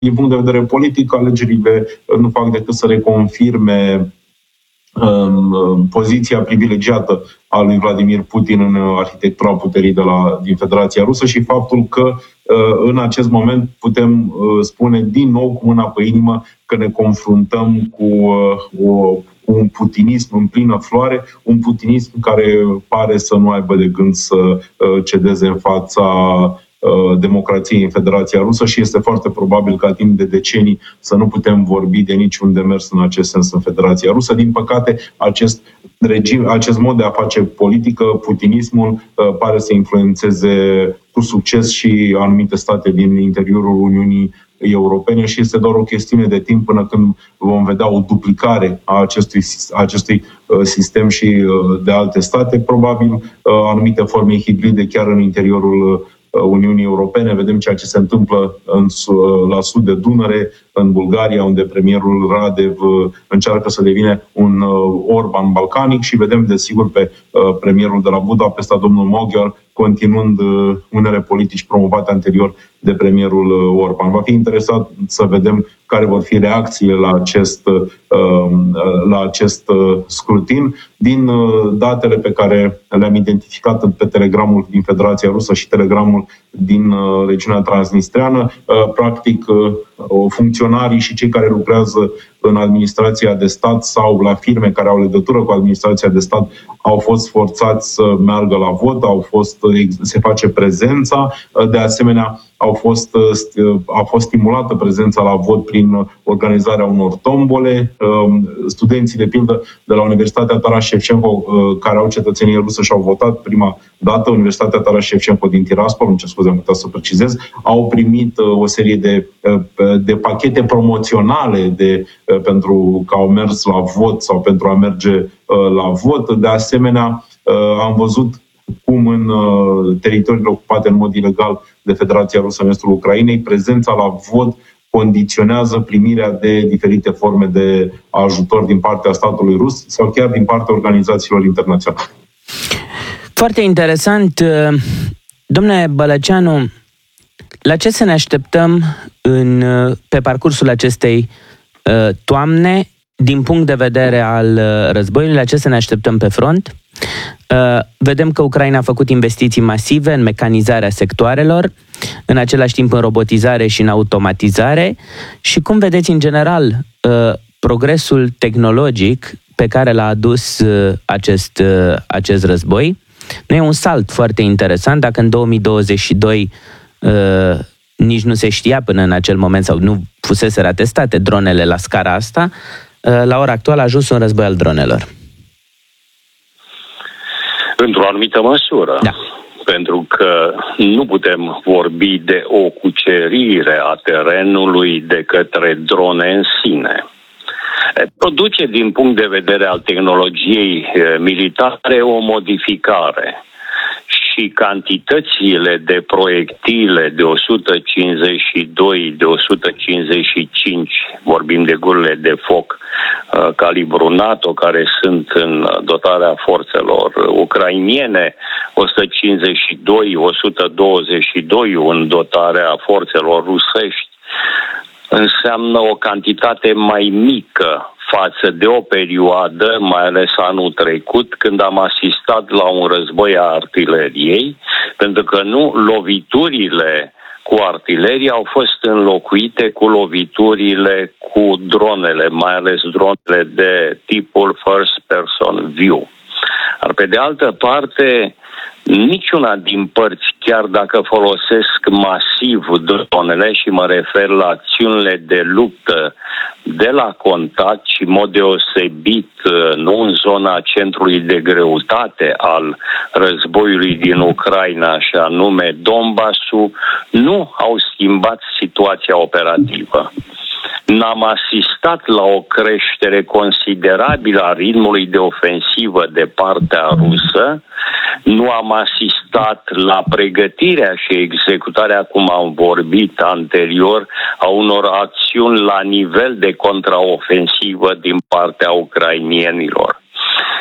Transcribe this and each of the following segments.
din punct de vedere politic, alegerile nu fac decât să reconfirme poziția privilegiată a lui Vladimir Putin în arhitectura puterii din Federația Rusă și faptul că în acest moment putem spune din nou cu mâna pe inimă că ne confruntăm cu un putinism în plină floare, un putinism care pare să nu aibă de gând să cedeze în fața democrației în Federația Rusă și este foarte probabil ca timp de decenii să nu putem vorbi de niciun demers în acest sens în Federația Rusă. Din păcate, acest regim, acest mod de a face politică, putinismul, pare să influențeze cu succes și anumite state din interiorul Uniunii Europene și este doar o chestiune de timp până când vom vedea o duplicare a acestui sistem și de alte state, probabil anumite forme hibride chiar în interiorul Uniunii Europene. Vedem ceea ce se întâmplă la sud de Dunăre, în Bulgaria, unde premierul Radev încearcă să devină un Orban balcanic și vedem, desigur, pe premierul de la Budapesta, domnul Magyar, continuând unele politici promovate anterior de premierul Orban. Va fi interesant să vedem care vor fi reacțiile la acest scrutin. Din datele pe care le-am identificat pe telegramul din Federația Rusă și telegramul din regiunea transnistreană, practic funcționarii și cei care lucrează în administrația de stat sau la firme care au legătură cu administrația de stat au fost forțați să meargă la vot, se face prezența, de asemenea a fost stimulată prezența la vot prin organizarea unor tombole. Studenții, de pildă, de la Universitatea Taras Shevchenko, care au cetățenie rusă și au votat prima dată, Universitatea Taras Shevchenko din Tiraspol, am putea să precizez, au primit o serie de pachete promoționale pentru că au mers la vot sau pentru a merge la vot. De asemenea, am văzut cum în teritoriile ocupate în mod ilegal de Federația Rusă în estul Ucrainei, prezența la vot condiționează primirea de diferite forme de ajutor din partea statului rus sau chiar din partea organizațiilor internaționale. Foarte interesant. Domnule Bălăceanu, la ce să ne așteptăm pe parcursul acestei toamne, din punct de vedere al războiului, la ce să ne așteptăm pe front? Vedem că Ucraina a făcut investiții masive în mecanizarea sectoarelor, în același timp în robotizare și în automatizare. Și cum vedeți în general progresul tehnologic pe care l-a adus acest război? Nu e un salt foarte interesant dacă în 2022 nici nu se știa până în acel moment sau nu fuseseră atestate dronele la scara asta, la ora actuală a ajuns un război al dronelor. Într-o anumită măsură. Da. Pentru că nu putem vorbi de o cucerire a terenului de către drone în sine. Produce, din punct de vedere al tehnologiei militare, o modificare. Și cantitățile de proiectile de 152, de 155, vorbim de gurile de foc calibru NATO, care sunt în dotarea forțelor ucrainiene, 152, 122 în dotarea forțelor rusești, înseamnă o cantitate mai mică față de o perioadă, mai ales anul trecut, când am asistat la un război a artileriei, pentru că loviturile cu artilerie au fost înlocuite cu loviturile cu dronele, mai ales dronele de tipul First Person View. Dar pe de altă parte, niciuna din părți, chiar dacă folosesc masiv dronele, și mă refer la acțiunile de luptă de la contact și în mod deosebit nu în zona centrului de greutate al războiului din Ucraina, și anume Donbassul, nu au schimbat situația operativă. N-am asistat la o creștere considerabilă a ritmului de ofensivă de partea rusă, nu am asistat la pregătirea și executarea, cum am vorbit anterior, a unor acțiuni la nivel de contraofensivă din partea ucrainienilor.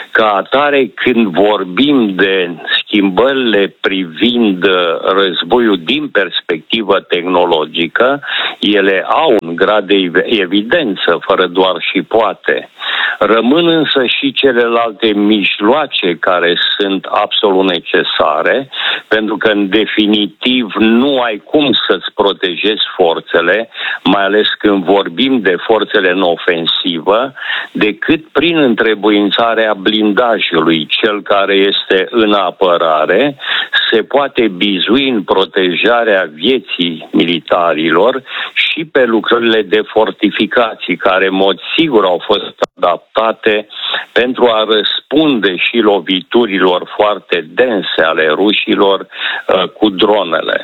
Ca atare, când vorbim de schimbările privind războiul din perspectivă tehnologică, ele au un grad de evidență, fără doar și poate. Rămân însă și celelalte mijloace care sunt absolut necesare, pentru că, în definitiv, nu ai cum să-ți protejezi forțele, mai ales când vorbim de forțele în ofensivă, decât prin întrebuințarea blindajului. Cel care este în apărare se poate bizui în protejarea vieții militarilor și pe lucrările de fortificații, care, în mod sigur, au fost adaptate pentru a răspunde și loviturilor foarte dense ale rușilor cu dronele.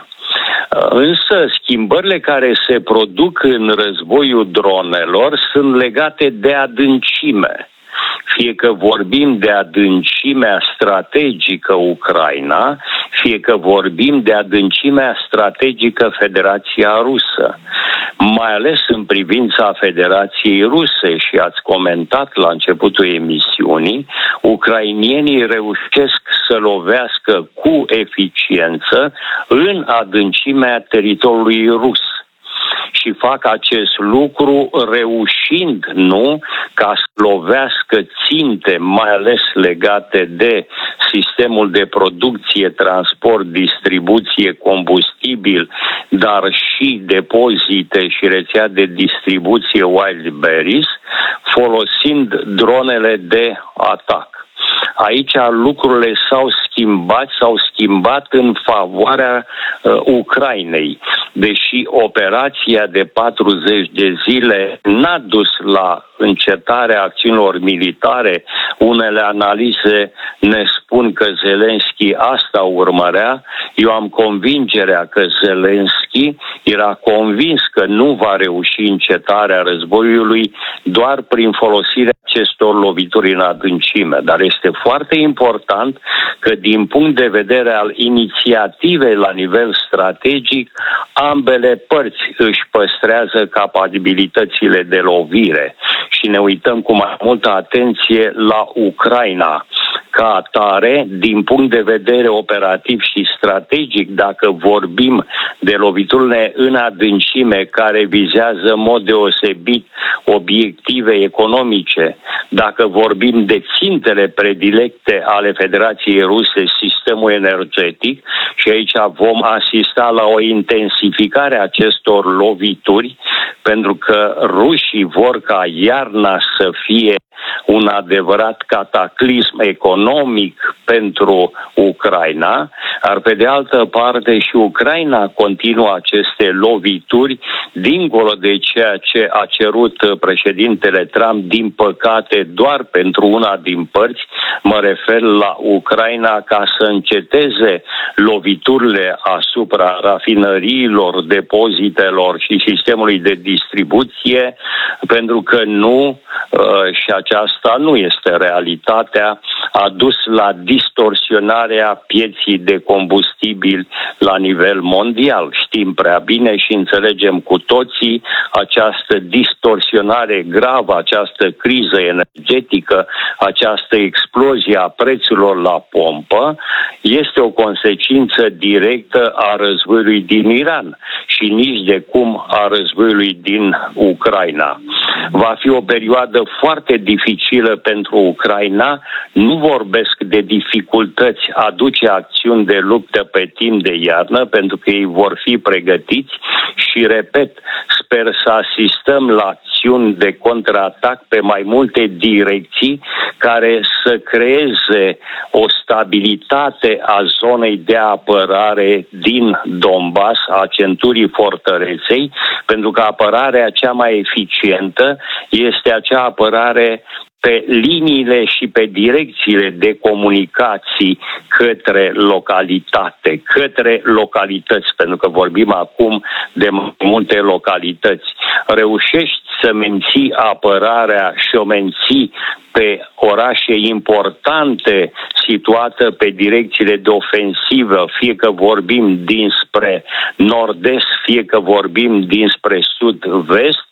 Însă schimbările care se produc în războiul dronelor sunt legate de adâncime. Fie că vorbim de adâncimea strategică Ucraina, fie că vorbim de adâncimea strategică Federația Rusă. Mai ales în privința Federației Ruse, și ați comentat la începutul emisiunii, ucrainienii reușesc să lovească cu eficiență în adâncimea teritoriului rus. Și fac acest lucru reușind, nu, ca să lovească ținte, mai ales legate de sistemul de producție, transport, distribuție, combustibil, dar și depozite și rețea de distribuție Wildberries, folosind dronele de atac. Aici lucrurile s-au schimbat în favoarea Ucrainei. Deși operația de 40 de zile n-a dus la încetarea acțiunilor militare, unele analize ne spun că Zelenski asta urmărea. Eu am convingerea că Zelenski era convins că nu va reuși încetarea războiului doar prin folosirea acestor lovituri în adâncime. Dar este foarte important că, din punct de vedere al inițiativei la nivel strategic, ambele părți își păstrează capabilitățile de lovire și ne uităm cu mai multă atenție la Ucraina. Ca atare, din punct de vedere operativ și strategic, dacă vorbim de loviturile în adâncime care vizează în mod deosebit obiective economice, dacă vorbim de țintele predilecte ale Federației Ruse, sistemul energetic, și aici vom asista la o intensificare a acestor lovituri, pentru că rușii vor ca iarna să fie un adevărat cataclism economic pentru Ucraina, dar pe de altă parte și Ucraina continuă aceste lovituri dincolo de ceea ce a cerut președintele Trump, din păcate doar pentru una din părți, mă refer la Ucraina, ca să înceteze loviturile asupra rafinăriilor, depozitelor și sistemului de distribuție, pentru că nu, și aceasta nu este realitatea, a dus la distorsionarea pieții de combustibil la nivel mondial. Știm prea bine și înțelegem cu toții această distorsionare gravă, această criză energetică, această explozie a prețurilor la pompă este o consecință directă a războiului din Iran și nici de cum a războiului din Ucraina. Va fi o perioadă foarte dificilă pentru Ucraina. Nu vorbesc de dificultăți aduce acțiuni de luptă pe timp de iarnă, pentru că ei vor fi pregătiți și, repet, sper să asistăm la acțiuni de contraatac pe mai multe direcții care să creeze o stabilitate a zonei de apărare din Donbass, a centurii fortăreței, pentru că apărarea cea mai eficientă este acea apărare pe liniile și pe direcțiile de comunicații către localitate, către localități, pentru că vorbim acum de multe localități. Reușești să menții apărarea și o menții pe orașe importante situată pe direcțiile de ofensivă, fie că vorbim dinspre nord-est, fie că vorbim dinspre sud-vest,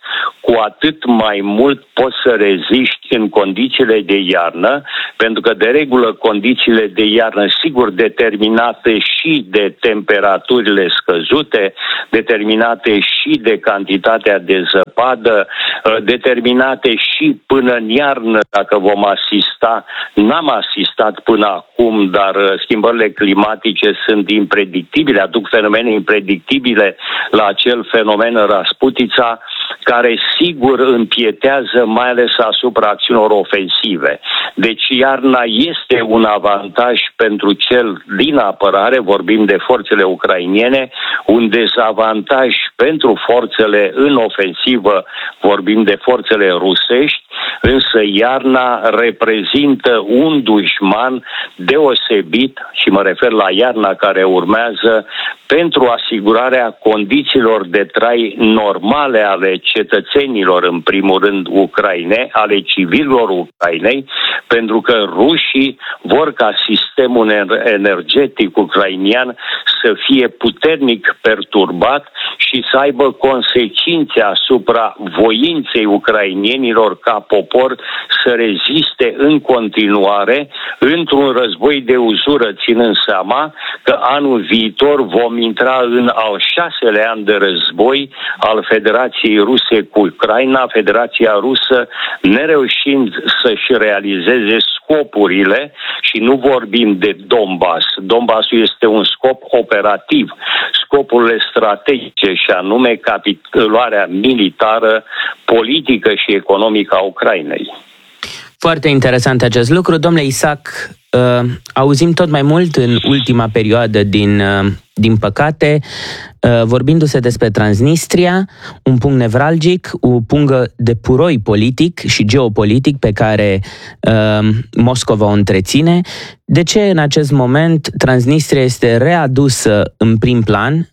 cu atât mai mult poți să reziști în condițiile de iarnă, pentru că de regulă condițiile de iarnă, sigur, determinate și de temperaturile scăzute, determinate și de cantitatea de zăpadă, determinate și până în iarnă, dacă vom asista, n-am asistat până acum, dar schimbările climatice sunt impredictibile, aduc fenomene impredictibile la acel fenomen Rasputița, care sigur împietează mai ales asupra acțiunilor ofensive. Deci iarna este un avantaj pentru cel din apărare, vorbim de forțele ucrainene, un dezavantaj pentru forțele în ofensivă, vorbim de forțele rusești, însă iarna reprezintă un dușman deosebit, și mă refer la iarna care urmează, pentru asigurarea condițiilor de trai normale ale cetățenilor, în primul rând ucraineni, ale civililor Ucrainei, pentru că rușii vor ca sistemul energetic ucrainian să fie puternic perturbat și să aibă consecințe asupra voinței ucrainienilor ca popor să reziste în continuare într-un război de uzură, ținând seama că anul viitor vom intra în al 6-lea an de război al Federației Ruse cu Ucraina, Federația Rusă nereușind să-și realizeze scopurile, și nu vorbim de Donbass. Donbassul este un scop operativ. Scopurile strategice, și anume capitularea militară, politică și economică a Ucrainei. Foarte interesant acest lucru. Domnule Isaac, auzim tot mai mult în ultima perioadă, din păcate, vorbindu-se despre Transnistria, un punct nevralgic, o pungă de puroi politic și geopolitic pe care Moscova o întreține. De ce în acest moment Transnistria este readusă în prim plan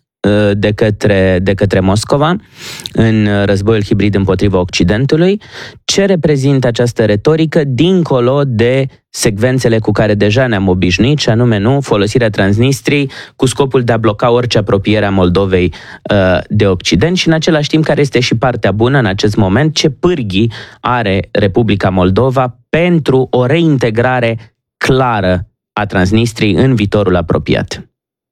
de către Moscova în războiul hibrid împotriva Occidentului? Ce reprezintă această retorică dincolo de secvențele cu care deja ne-am obișnuit, și anume folosirea Transnistriei cu scopul de a bloca orice apropiere a Moldovei de Occident, și în același timp care este și partea bună în acest moment, ce pârghii are Republica Moldova pentru o reintegrare clară a Transnistriei în viitorul apropiat?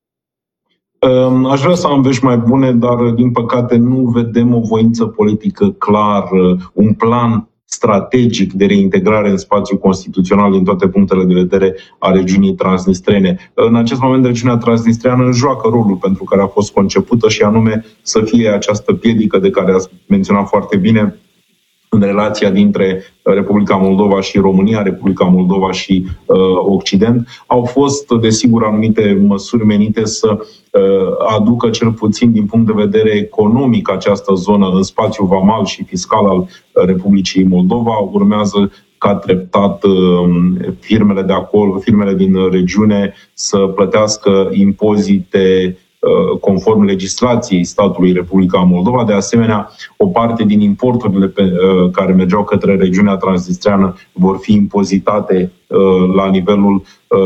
Aș vrea să am vești mai bune, dar din păcate nu vedem o voință politică clară, un plan strategic de reintegrare în spațiul constituțional din toate punctele de vedere a regiunii transnistrene. În acest moment, regiunea transnistreană joacă rolul pentru care a fost concepută, și anume să fie această piedică de care ați menționat foarte bine în relația dintre Republica Moldova și România, Republica Moldova și Occident. Au fost, desigur, anumite măsuri menite să aducă cel puțin din punct de vedere economic această zonă în spațiul vamal și fiscal al Republicii Moldova. Urmează ca treptat firmele de acolo, firmele din regiune să plătească impozite conform legislației statului Republica Moldova. De asemenea, o parte din importurile care mergeau către regiunea transnistreană vor fi impozitate la nivelul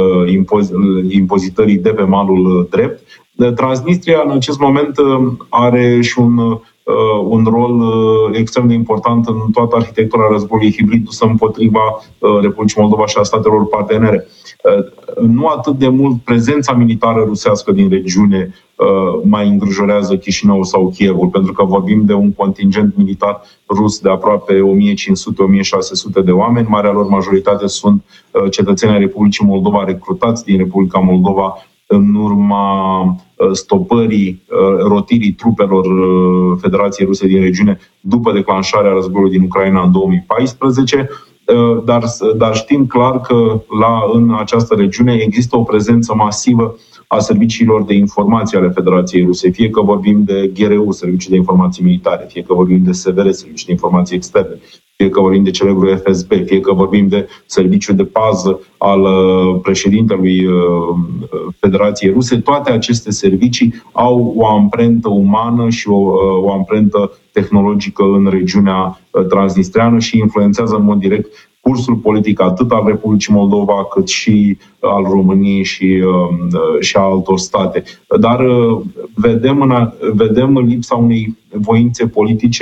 impozitării de pe malul drept. Transnistria în acest moment are și un rol extrem de important în toată arhitectura războiului hibrid dusă împotriva Republicii Moldova și a statelor partenere. Nu atât de mult prezența militară rusească din regiune mai îngrijorează Chișinău sau Kievul, pentru că vorbim de un contingent militar rus de aproape 1500-1600 de oameni. Marea lor majoritate sunt cetățenii Republicii Moldova recrutați din Republica Moldova în urma stopării, rotirii trupelor Federației Ruse din regiune după declanșarea războiului din Ucraina în 2014. Dar știm clar că în această regiune există o prezență masivă a serviciilor de informații ale Federației Ruse, fie că vorbim de GRU, Servicii de Informații Militare, fie că vorbim de SVR, Servicii de Informații Externe, fie că vorbim de celebrul FSB, fie că vorbim de Serviciul de Pază al președintelui Federației Ruse. Toate aceste servicii au o amprentă umană și o amprentă tehnologică în regiunea transnistreană și influențează în mod direct cursul politic atât al Republicii Moldova cât și al României și a altor state. Dar vedem lipsa unei voințe politice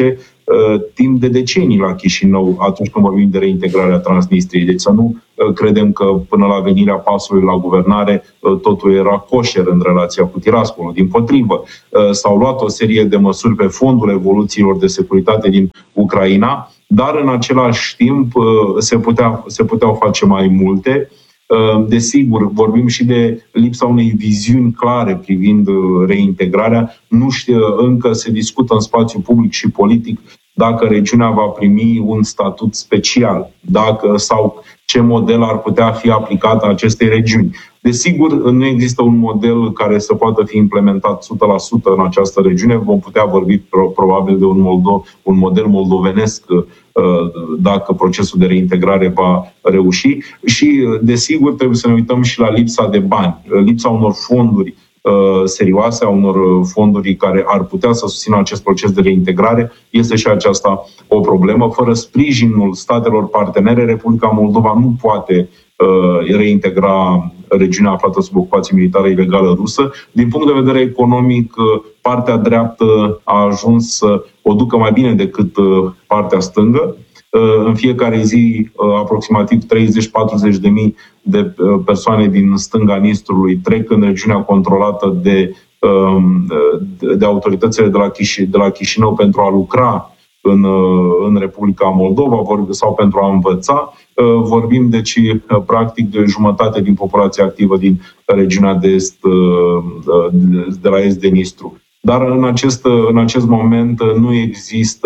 timp de decenii la Chișinău atunci când vorbim de reintegrarea Transnistriei. Deci să nu credem că până la venirea PAS-ului la guvernare totul era coșer în relația cu Tiraspolul. Dimpotrivă, s-au luat o serie de măsuri pe fondul evoluțiilor de securitate din Ucraina, dar în același timp se puteau face mai multe. Desigur, vorbim și de lipsa unei viziuni clare privind reintegrarea. Nu știu, încă se discută în spațiu public și politic dacă regiunea va primi un statut special, sau ce model ar putea fi aplicat acestei regiuni. Desigur, nu există un model care să poată fi implementat 100% în această regiune. Vom putea vorbi probabil de un model moldovenesc dacă procesul de reintegrare va reuși. Și, desigur, trebuie să ne uităm și la lipsa de bani, lipsa unor fonduri serioase, a unor fonduri care ar putea să susțină acest proces de reintegrare. Este și aceasta o problemă. Fără sprijinul statelor partenere, Republica Moldova nu poate reintegra regiunea aflată sub ocupație militară ilegală rusă. Din punct de vedere economic, partea dreaptă a ajuns să o ducă mai bine decât partea stângă. În fiecare zi, aproximativ 30-40 de mii de persoane din stânga Nistrului trec în regiunea controlată de autoritățile de la Chișinău pentru a lucra în Republica Moldova sau pentru a învăța. Vorbim, deci, practic, de jumătate din populația activă din regiunea de est, de la est de Nistru. Dar în acest moment nu există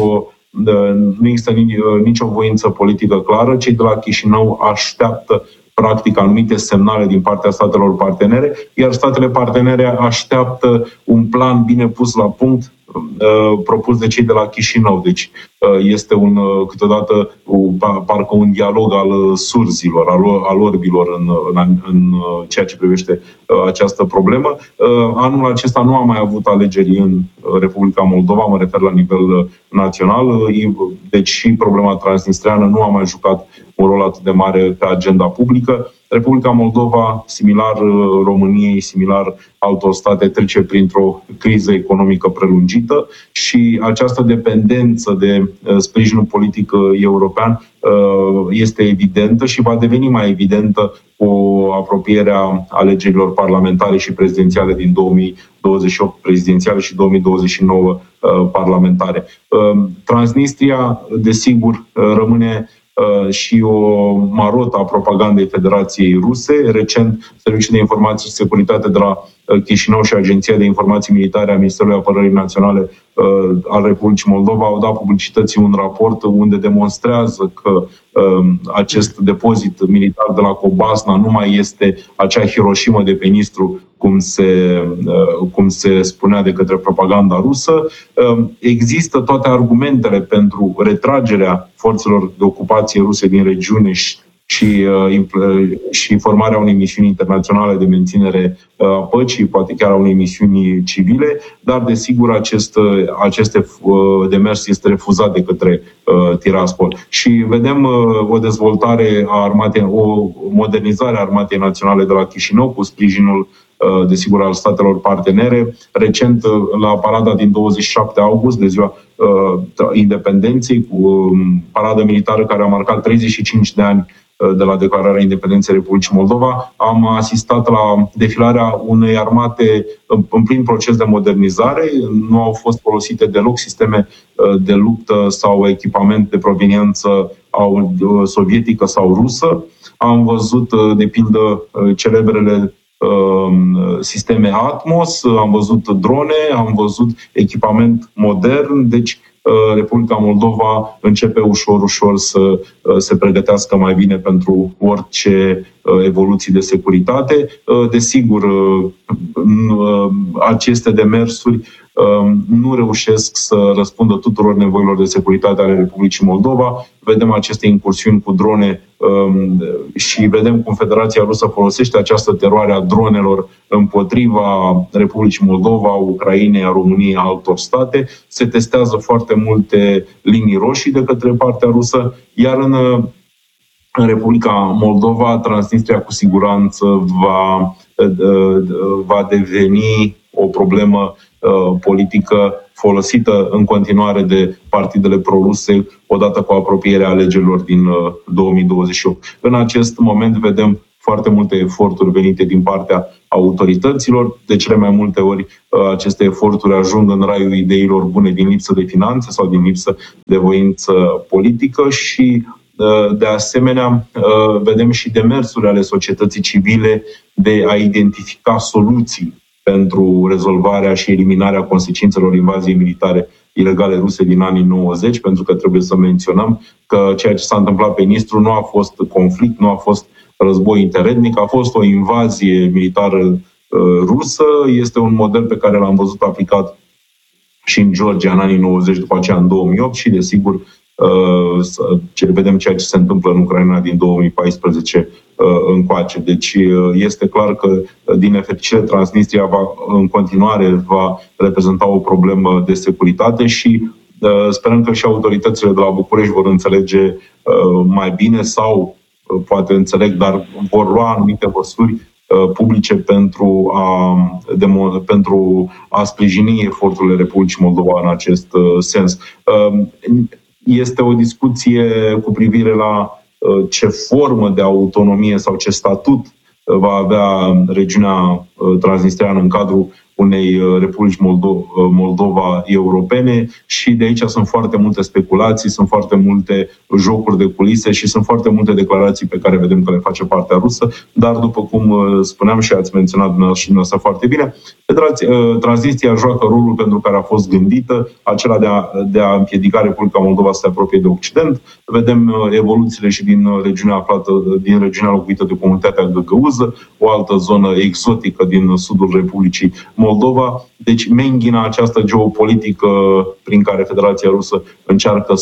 nicio voință politică clară. Cei de la Chișinău așteaptă practic anumite semnale din partea statelor partenere, iar statele partenere așteaptă un plan bine pus la punct propus de cei de la Chișinău. Deci este câteodată parcă un dialog al surzilor, al orbilor în ceea ce privește această problemă. Anul acesta nu am mai avut alegeri în Republica Moldova, mă refer la nivel național, deci și problema transnistreană nu a mai jucat un rol atât de mare pe agenda publică. Republica Moldova, similar României, similar altor state, trece printr-o criză economică prelungită și această dependență de sprijinul politic european este evidentă și va deveni mai evidentă cu apropierea alegerilor parlamentare și prezidențiale din 2028 prezidențiale și 2029 parlamentare. Transnistria, desigur, rămâne și o marotă a propagandei Federației Ruse. Recent, Serviciul de Informații și Securitate de la Chișinău și Agenția de Informații Militare a Ministerului Apărării Naționale al Republicii Moldova au dat publicității un raport unde demonstrează că acest depozit militar de la Cobasna nu mai este acea Hiroshima de pe Nistru, cum se spunea de către propaganda rusă. Există toate argumentele pentru retragerea forțelor de ocupație ruse din regiune și formarea unei misiuni internaționale de menținere a păcii, poate chiar a unei misiuni civile, dar desigur acest demers este refuzat de către Tiraspol. Și vedem o dezvoltare a armatei, o modernizare a Armatei Naționale de la Chișinău cu sprijinul desigur al statelor partenere. Recent, la parada din 27 august, de ziua independenței, cu parada militară care a marcat 35 de ani de la declararea independenței Republicii Moldova, am asistat la defilarea unei armate în plin proces de modernizare. Nu au fost folosite deloc sisteme de luptă sau echipament de proveniență sovietică sau rusă. Am văzut, de pildă, celebrele sisteme Atmos, am văzut drone, am văzut echipament modern, deci Republica Moldova începe ușor să se pregătească mai bine pentru orice evoluții de securitate. Desigur, aceste demersuri nu reușesc să răspundă tuturor nevoilor de securitate ale Republicii Moldova. Vedem aceste incursiuni cu drone și vedem cum Federația Rusă folosește această teroare a dronelor împotriva Republicii Moldova, a Ucrainei, a României, a altor state. Se testează foarte multe linii roșii de către partea rusă, iar în Republica Moldova, Transnistria cu siguranță va deveni o problemă politică folosită în continuare de partidele proruse odată cu apropierea alegerilor din 2028. În acest moment vedem foarte multe eforturi venite din partea autorităților. De cele mai multe ori aceste eforturi ajung în raiul ideilor bune din lipsă de finanțe sau din lipsă de voință politică și de asemenea vedem și demersurile ale societății civile de a identifica soluții pentru rezolvarea și eliminarea consecințelor invaziei militare ilegale ruse din anii 90, pentru că trebuie să menționăm că ceea ce s-a întâmplat pe Nistru nu a fost conflict, nu a fost război interetnic, a fost o invazie militară rusă. Este un model pe care l-am văzut aplicat și în Georgia în anii 90, după aceea în 2008 și, desigur, vedem ceea ce se întâmplă în Ucraina din 2014 încoace. Deci este clar că, din nefericire, Transnistria în continuare va reprezenta o problemă de securitate și sperăm că și autoritățile de la București vor înțelege mai bine sau poate înțeleg, dar vor lua anumite măsuri publice pentru a sprijini eforturile Republicii Moldova în acest sens. Este o discuție cu privire la ce formă de autonomie sau ce statut va avea regiunea transnistreană în cadrul unei Republici Moldova europene și de aici sunt foarte multe speculații, sunt foarte multe jocuri de culise și sunt foarte multe declarații pe care vedem că le face partea rusă, dar după cum spuneam și ați menționat și dumneavoastră foarte bine, Transnistria joacă rolul pentru care a fost gândită, acela de a împiedica Republica Moldova să se apropie de Occident. Vedem evoluțiile și din regiunea locuită de comunitatea găgăuză, o altă zonă exotică din sudul Republicii Moldova. Deci menghina această geopolitică prin care Federația Rusă încearcă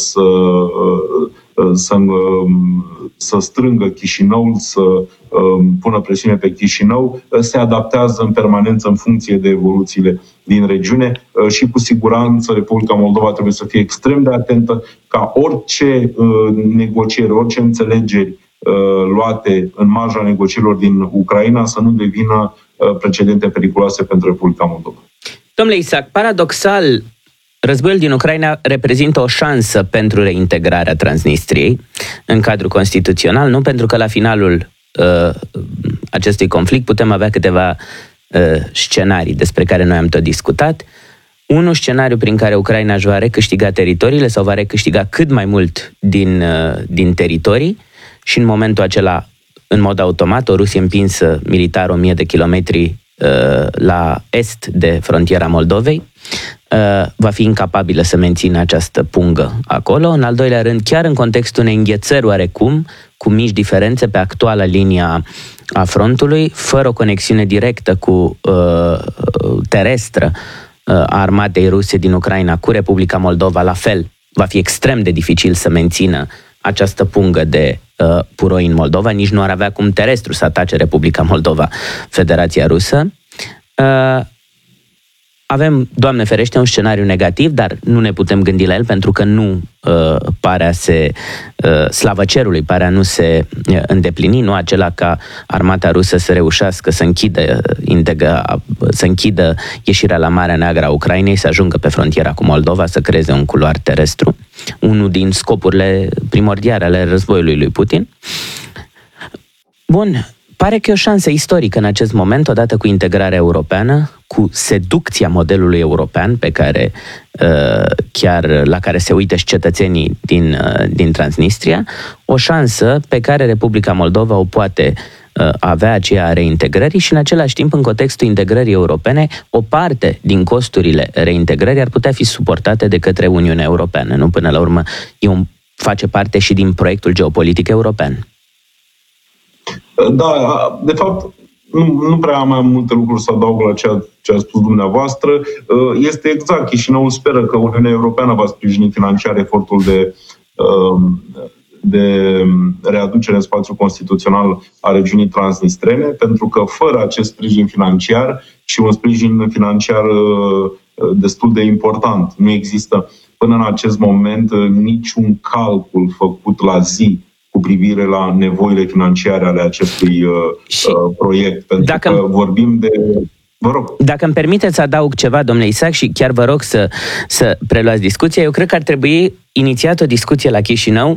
să strângă Chișinăul, să pună presiune pe Chișinău, se adaptează în permanență în funcție de evoluțiile din regiune și cu siguranță Republica Moldova trebuie să fie extrem de atentă ca orice negocieri, orice înțelegeri luate în marja negocierilor din Ucraina să nu devină precedente periculoase pentru Republica Moldova. Domnule Isaac, paradoxal, războiul din Ucraina reprezintă o șansă pentru reintegrarea Transnistriei în cadrul constituțional, nu pentru că la finalul acestui conflict putem avea câteva scenarii despre care noi am tot discutat. Unul, scenariu prin care Ucraina își va recâștiga teritoriile sau va recâștiga cât mai mult din teritorii și în momentul acela, în mod automat, o Rusie împinsă militar 1000 de kilometri la est de frontiera Moldovei va fi incapabilă să mențină această pungă acolo. În al doilea rând, chiar în contextul unei înghețări oarecum, cu mici diferențe pe actuala linia a frontului, fără o conexiune directă cu terestră a armatei ruse din Ucraina cu Republica Moldova, la fel, va fi extrem de dificil să mențină această pungă de puroi în Moldova, nici nu ar avea cum terestru să atace Republica Moldova, Federația Rusă. Avem, Doamne ferește, un scenariu negativ, dar nu ne putem gândi la el pentru că nu pare a se, slavă cerului, pare a nu se îndeplini, nu acela ca armata rusă să reușească să închidă ieșirea la Marea Neagră a Ucrainei, să ajungă pe frontiera cu Moldova, să creeze un culoar terestru, unul din scopurile primordiale ale războiului lui Putin. Bun, pare că e o șansă istorică în acest moment, odată cu integrarea europeană, cu seducția modelului european pe care, chiar la care se uită și cetățenii din Transnistria, o șansă pe care Republica Moldova o poate avea, aceea a reintegrării și în același timp, în contextul integrării europene, o parte din costurile reintegrării ar putea fi suportate de către Uniunea Europeană. Nu, până la urmă, face parte și din proiectul geopolitic european. Da, de fapt, nu prea am mai multe lucruri să adaug la ce a spus dumneavoastră. Este exact, Chișinăul speră că Uniunea Europeană va sprijini financiar efortul de readucere în spațiul constituțional a regiunii transnistrene, pentru că fără acest sprijin financiar și un sprijin financiar destul de important, nu există până în acest moment niciun calcul făcut la zi cu privire la nevoile financiare ale acestui proiect. Pentru că vorbim de Vă rog. Dacă îmi permiteți să adaug ceva, domnule Isaac, și chiar vă rog să preluați discuția, eu cred că ar trebui inițiat o discuție la Chișinău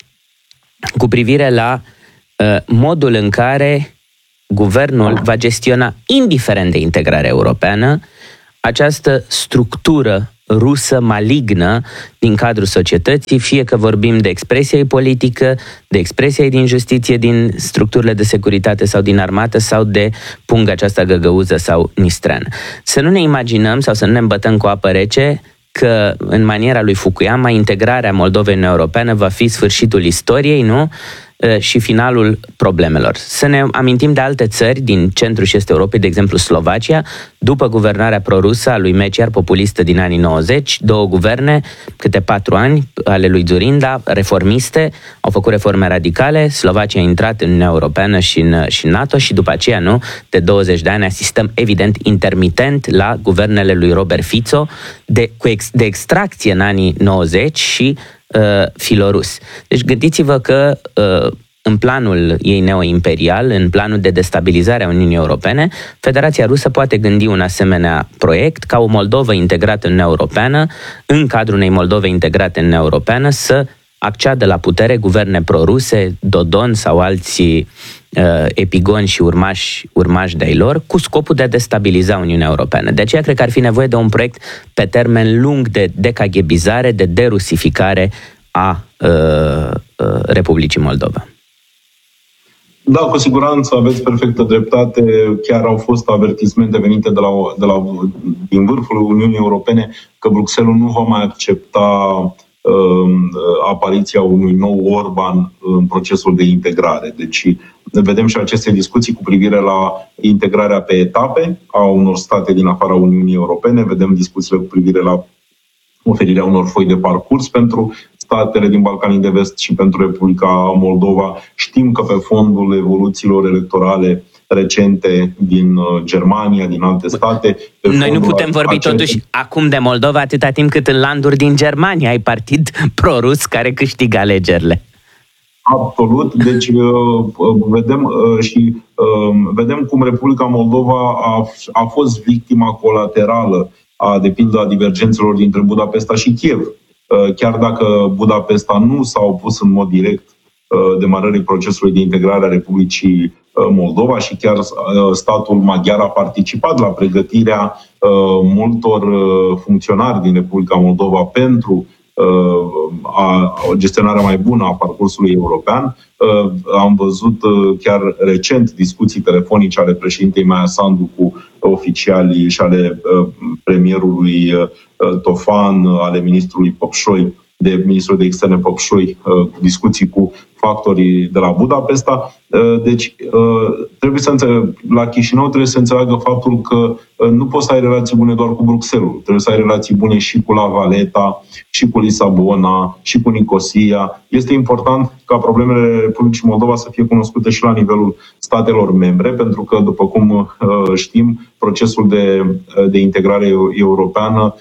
cu privire la modul în care guvernul va gestiona, indiferent de integrarea europeană, această structură rusă malignă din cadrul societății, fie că vorbim de expresia ei politică, de expresia ei din justiție, din structurile de securitate sau din armată, sau de punga aceasta găgăuză sau nistreană. Să nu ne imaginăm sau să nu ne îmbătăm cu apă rece că, în maniera lui Fukuyama, integrarea Moldovei în Europeană va fi sfârșitul istoriei, nu? Și finalul problemelor. Să ne amintim de alte țări din centrul și estul Europei, de exemplu Slovacia, după guvernarea prorusă a lui Meciar, populistă din anii 90, 2 guverne, câte 4 ani, ale lui Dzurinda, reformiste, au făcut reforme radicale, Slovacia a intrat în Uniunea Europeană și în NATO și după aceea, nu, de 20 de ani asistăm evident intermitent la guvernele lui Robert Fico de extracție în anii 90 și filorus. Deci gândiți-vă că în planul ei neoimperial, în planul de destabilizare a Uniunii Europene, Federația Rusă poate gândi un asemenea proiect ca o Moldovă integrată în Uniunea Europeană, în cadrul unei Moldove integrate în Uniunea Europeană, să acceadă la putere guverne proruse, Dodon sau alții epigoni și urmași de-ai lor, cu scopul de a destabiliza Uniunea Europeană. De aceea cred că ar fi nevoie de un proiect pe termen lung de decaghebizare, de derusificare a Republicii Moldova. Da, cu siguranță aveți perfectă dreptate. Chiar au fost avertismente venite din vârful Uniunii Europene că Bruxelles nu va mai accepta apariția unui nou Orban în procesul de integrare. Deci vedem și aceste discuții cu privire la integrarea pe etape a unor state din afara Uniunii Europene, vedem discuțiile cu privire la oferirea unor foi de parcurs pentru statele din Balcanii de Vest și pentru Republica Moldova. Știm că pe fondul evoluțiilor electorale recente din Germania, din alte state... Noi nu putem vorbi totuși acum de Moldova atâta timp cât în landuri din Germania ai partid pro-rus care câștigă alegerile. Absolut. Deci vedem cum Republica Moldova a fost victima colaterală de pildă a divergențelor dintre Budapesta și Kiev. Chiar dacă Budapesta nu s-a opus în mod direct demarării procesului de integrare a Republicii Moldova și chiar statul maghiar a participat la pregătirea multor funcționari din Republica Moldova pentru gestionarea mai bună a parcursului european. Am văzut chiar recent discuții telefonice ale președintei Maia Sandu cu oficialii și ale premierului Tofan, ale ministrului Popșoi, de ministrul de externe Popșoi, discuții cu factorii de la Budapesta. Deci, trebuie să la Chișinău trebuie să înțeleagă faptul că nu poți să ai relații bune doar cu Bruxelles. Trebuie să ai relații bune și cu La Valeta, și cu Lisabona, și cu Nicosia. Este important ca problemele Republicii Moldova să fie cunoscute și la nivelul statelor membre, pentru că, după cum știm, procesul de integrare europeană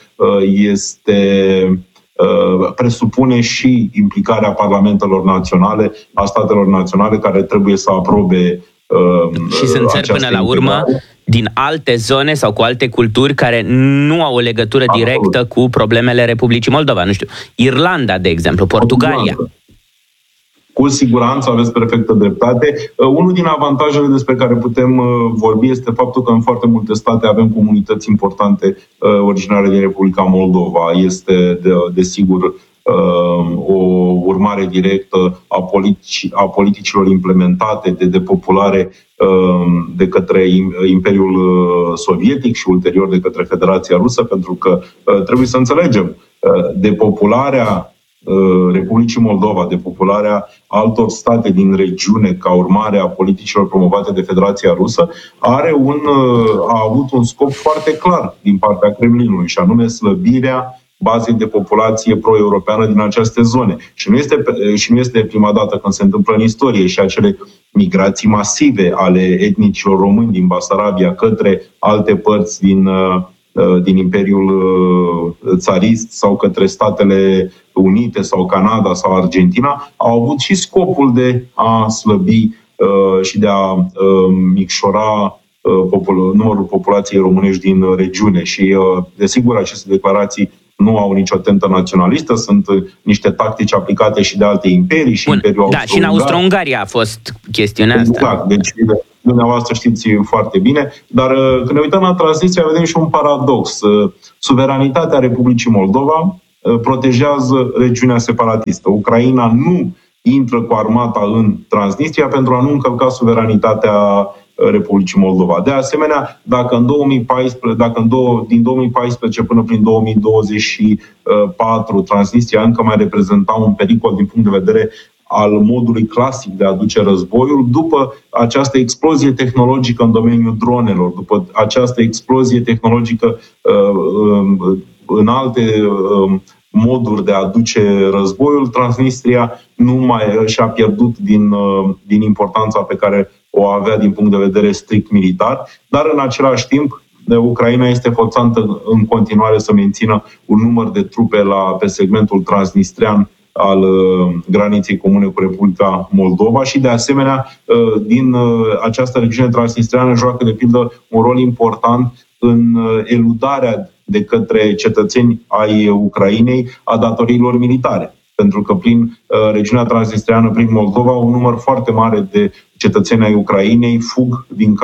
presupune și implicarea parlamentelor naționale, a statelor naționale care trebuie să aprobe și sunt țări până la urmă din alte zone sau cu alte culturi care nu au o legătură directă cu problemele Republicii Moldova. Nu știu, Irlanda, de exemplu, Portugalia. Cu siguranță aveți perfectă dreptate. Unul din avantajele despre care putem vorbi este faptul că în foarte multe state avem comunități importante originare din Republica Moldova. Este, desigur, o urmare directă a politicilor implementate de depopulare de către Imperiul Sovietic și ulterior de către Federația Rusă, pentru că trebuie să înțelegem, depopularea Republicii Moldova, depopularea altor state din regiune ca urmare a politicilor promovate de Federația Rusă, a avut un scop foarte clar din partea Kremlinului, și anume slăbirea bazei de populație pro-europeană din aceste zone. Și nu este prima dată când se întâmplă în istorie, și acele migrații masive ale etnicilor români din Basarabia către alte părți din Imperiul Țarist sau către Statele Unite sau Canada sau Argentina, au avut și scopul de a slăbi și de a micșora numărul populației românești din regiune. Și, desigur, aceste declarații nu au nicio tentă naționalistă, sunt niște tactici aplicate și de alte imperii. Și Imperiul da, și în Austro-Ungaria a fost chestiunea asta. Exact, deci dumneavoastră știți foarte bine, dar când ne uităm la Transnistria, vedem și un paradox. Suveranitatea Republicii Moldova protejează regiunea separatistă. Ucraina nu intră cu armata în Transnistria pentru a nu încălca suveranitatea Republicii Moldova. De asemenea, dacă din 2014 până prin 2024 Transnistria încă mai reprezenta un pericol din punct de vedere al modului clasic de a duce războiul, după această explozie tehnologică în domeniul dronelor, după această explozie tehnologică în alte moduri de a duce războiul, Transnistria nu mai și-a pierdut din importanța pe care o avea din punct de vedere strict militar, dar în același timp Ucraina este forțată în continuare să mențină un număr de trupe pe segmentul transnistrian al graniței comune cu Republica Moldova și, de asemenea, din această regiune transnistriană joacă, de pildă, un rol important în eludarea de către cetățeni ai Ucrainei a datoriilor militare. Pentru că prin regiunea transnistriană, prin Moldova, un număr foarte mare de cetățeni ai Ucrainei fug din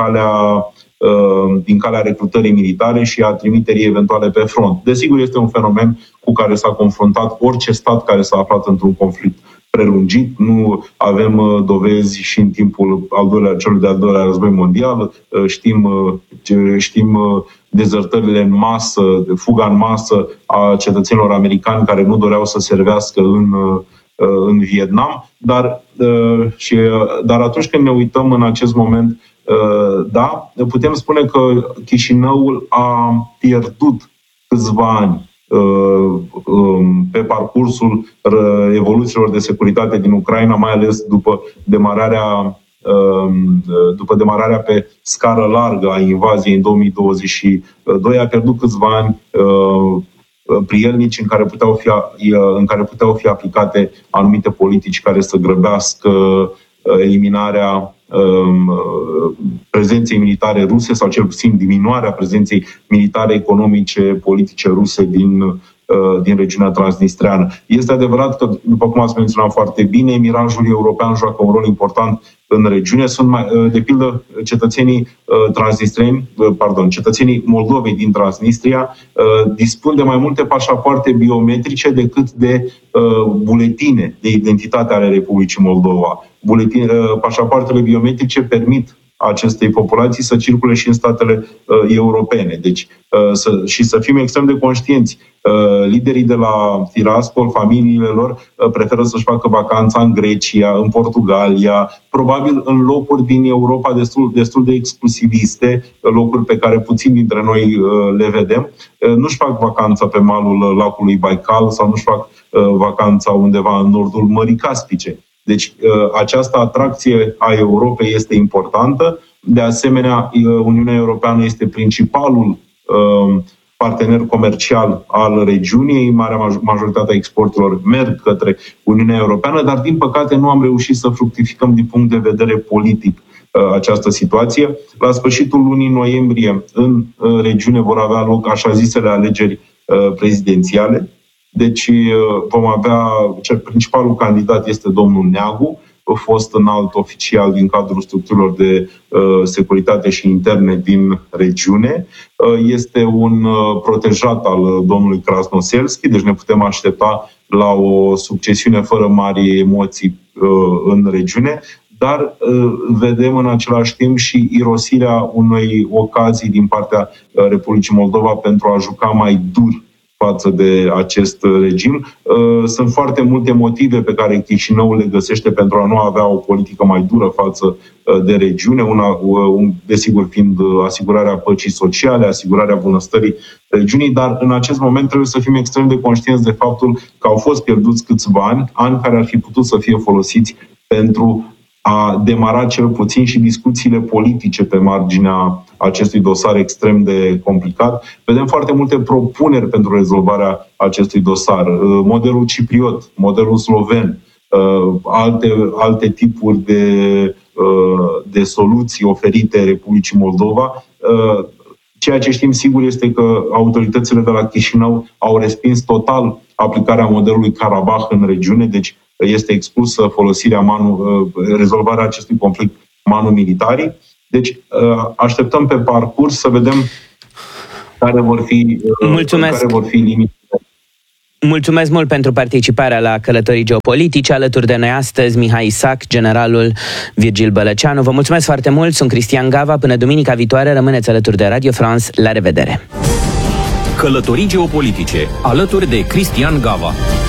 calea recrutării militare și a trimiterii eventuale pe front. Desigur, este un fenomen cu care s-a confruntat orice stat care s-a aflat într-un conflict prelungit. Nu avem dovezi și în timpul celui de-al doilea război mondial. Știm dezertările în masă, fuga în masă a cetățenilor americani care nu doreau să servească în Vietnam. Dar atunci când ne uităm în acest moment, da, putem spune că Chișinăul a pierdut câțiva ani pe parcursul evoluțiilor de securitate din Ucraina, mai ales după demararea pe scară largă a invaziei în 2022, a pierdut câțiva ani prielnici în care puteau fi aplicate anumite politici care să grăbească eliminarea prezenței militare ruse sau cel puțin diminuarea prezenței militare, economice, politice ruse din regiunea transnistreană. Este adevărat că, după cum ați menționat foarte bine, mirajul european joacă un rol important în regiune. Sunt, de pildă, cetățenii Moldovei din Transnistria dispun de mai multe pașapoarte biometrice decât de buletine de identitate ale Republicii Moldova. Pașapoartele biometrice permit acestei populații să circule și în statele europene. Deci, și să fim extrem de conștienți, liderii de la Tiraspol, familiile lor, preferă să-și facă vacanța în Grecia, în Portugalia, probabil în locuri din Europa destul de exclusiviste, locuri pe care puțin dintre noi le vedem. Nu-și fac vacanța pe malul lacului Baikal sau nu-și fac vacanța undeva în nordul Mării Caspice. Deci această atracție a Europei este importantă. De asemenea, Uniunea Europeană este principalul partener comercial al regiunii. Marea majoritatea exporturilor merg către Uniunea Europeană, dar din păcate nu am reușit să fructificăm din punct de vedere politic această situație. La sfârșitul lunii noiembrie în regiune vor avea loc așa zisele alegeri prezidențiale. Deci vom avea, principalul candidat este domnul Neagu, fost înalt oficial din cadrul structurilor de securitate și interne din regiune. Este un protejat al domnului Krasnoselski, deci ne putem aștepta la o succesiune fără mari emoții în regiune, dar vedem în același timp și irosirea unei ocazii din partea Republicii Moldova pentru a juca mai dur față de acest regim. Sunt foarte multe motive pe care Chișinăul le găsește pentru a nu avea o politică mai dură față de regiune, desigur fiind asigurarea păcii sociale, asigurarea bunăstării regiunii, dar în acest moment trebuie să fim extrem de conștienți de faptul că au fost pierduți câțiva ani care ar fi putut să fie folosiți pentru a demara cel puțin și discuțiile politice pe marginea acestui dosar extrem de complicat. Vedem foarte multe propuneri pentru rezolvarea acestui dosar. Modelul cipriot, modelul sloven, alte tipuri de de soluții oferite Republicii Moldova. Ceea ce știm sigur este că autoritățile de la Chișinău au respins total aplicarea modelului Karabakh în regiune, deci este exclusă folosirea rezolvarea acestui conflict manu-militarii. Deci așteptăm pe parcurs să vedem care vor fi limitele. Mulțumesc mult pentru participarea la Călătorii Geopolitice. Alături de noi astăzi Mihai Isac, generalul Virgil Bălăceanu. Vă mulțumesc foarte mult, sunt Cristian Gava. Până duminica viitoare rămâneți alături de Radio France. La revedere! Călătorii Geopolitice, alături de Cristian Gava.